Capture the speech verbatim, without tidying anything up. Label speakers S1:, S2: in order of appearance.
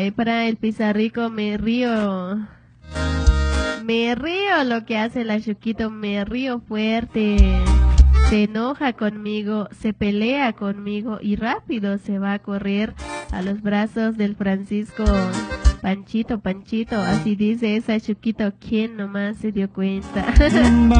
S1: Y para el Pizarrico me río, me río lo que hace la Chuquito, me río fuerte. Se enoja conmigo, se pelea conmigo y rápido se va a correr a los brazos del Francisco. Panchito, Panchito, así dice esa Chuquito, ¿quién nomás se dio cuenta?